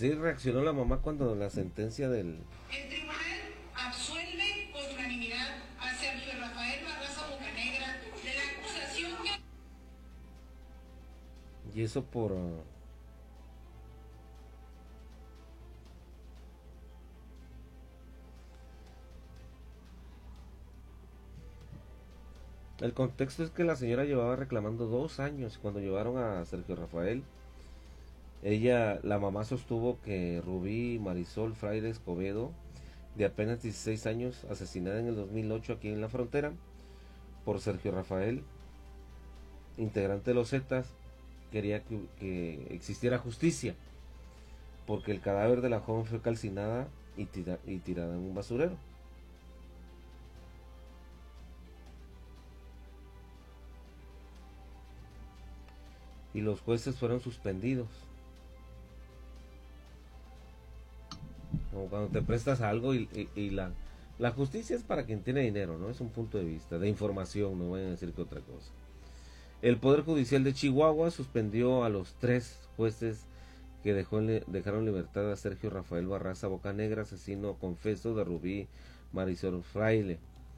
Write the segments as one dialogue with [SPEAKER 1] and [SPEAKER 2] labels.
[SPEAKER 1] así reaccionó la mamá cuando la sentencia del...
[SPEAKER 2] El tribunal absuelve por unanimidad a Sergio Rafael Barraza Bocanegra de la acusación que...
[SPEAKER 1] Y eso por... El contexto es que la señora llevaba reclamando 2 años. Cuando llevaron a Sergio Rafael, la mamá sostuvo que Rubí Marisol Fraile Escobedo, de apenas 16 años, asesinada en el 2008 aquí en la frontera por Sergio Rafael, integrante de los Zetas, quería que existiera justicia, porque el cadáver de la joven fue calcinada y tirada en un basurero. Y los jueces fueron suspendidos. Como cuando te prestas algo y la justicia es para quien tiene dinero, ¿no? Es un punto de vista, de información, no vayan a decir que otra cosa. El Poder Judicial de Chihuahua suspendió a los 3 jueces que dejaron en libertad a Sergio Rafael Barraza Bocanegra, asesino confeso de Rubí Marisol Fraile,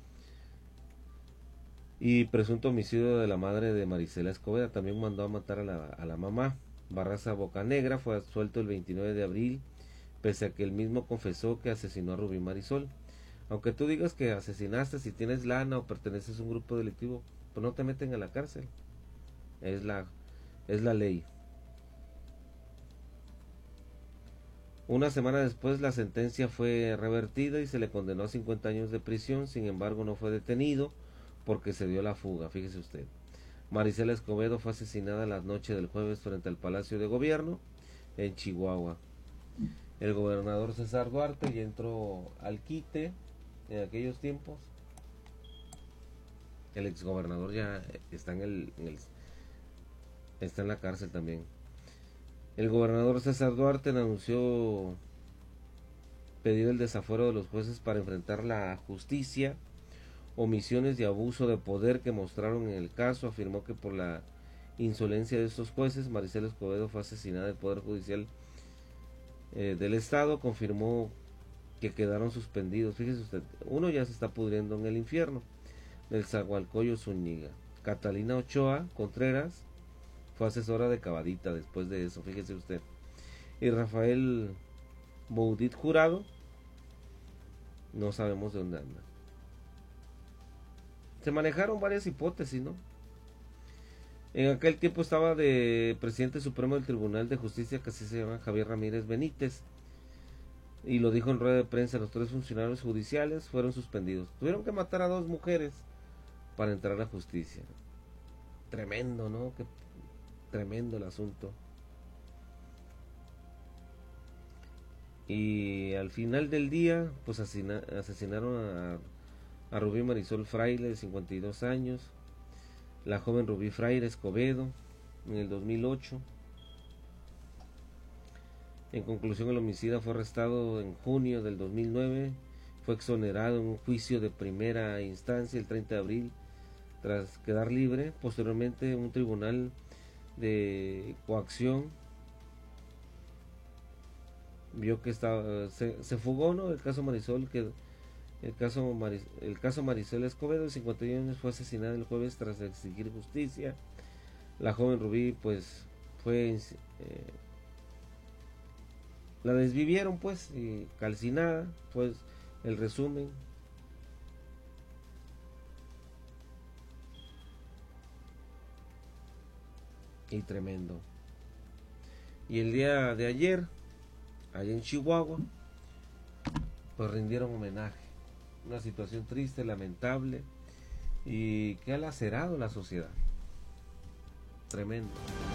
[SPEAKER 1] y presunto homicidio de la madre de Marisela Escobedo. También mandó a matar a la mamá. Barraza Bocanegra fue absuelto el 29 de abril, pese a que él mismo confesó que asesinó a Rubí Marisol. Aunque tú digas que asesinaste, si tienes lana o perteneces a un grupo delictivo, pues no te meten a la cárcel. Es la ley. Una semana después la sentencia fue revertida y se le condenó a 50 años de prisión. Sin embargo, no fue detenido porque se dio la fuga. Fíjese usted. Marisela Escobedo fue asesinada la noche del jueves frente al Palacio de Gobierno en Chihuahua. El gobernador César Duarte ya entró al quite en aquellos tiempos. El exgobernador ya está está en la cárcel también. El gobernador César Duarte anunció pedir el desafuero de los jueces para enfrentar la justicia, omisiones y abuso de poder que mostraron en el caso. Afirmó que por la insolencia de estos jueces, Marisela Escobedo fue asesinada del Poder Judicial del Estado. Confirmó que quedaron suspendidos. Fíjese usted, uno ya se está pudriendo en el infierno, del Zagualcoyo Zúñiga. Catalina Ochoa Contreras fue asesora de Cavadita después de eso, fíjese usted. Y Rafael Boudit Jurado, no sabemos de dónde anda. Se manejaron varias hipótesis, ¿no? En aquel tiempo estaba de presidente supremo del Tribunal de Justicia, que así se llama, Javier Ramírez Benítez, y lo dijo en rueda de prensa. Los 3 funcionarios judiciales fueron suspendidos. Tuvieron que matar a 2 mujeres para entrar a la justicia. Tremendo, ¿no? Qué tremendo el asunto. Y al final del día, pues asesinaron a Rubí Marisol Fraile, de 52 años, la joven Rubí Fraile Escobedo, en el 2008. En conclusión, el homicida fue arrestado en junio del 2009, fue exonerado en un juicio de primera instancia el 30 de abril, tras quedar libre. Posteriormente, un tribunal de coacción vio que se fugó, ¿no? El caso Marisol, que el caso Marisela Escobedo, de 51 años, fue asesinada el jueves tras exigir justicia. La joven Rubí, pues, la desvivieron, pues, y calcinada, pues, el resumen. Y tremendo. Y el día de ayer, allá en Chihuahua, pues rindieron homenaje. Una situación triste, lamentable, y que ha lacerado la sociedad. Tremendo.